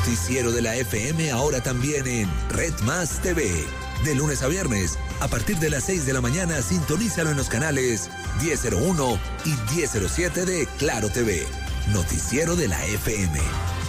Noticiero de la FM ahora también en Red Más TV. De lunes a viernes, a partir de las 6 de la mañana, sintonízalo en los canales 1001 y 1007 de Claro TV. Noticiero de la FM.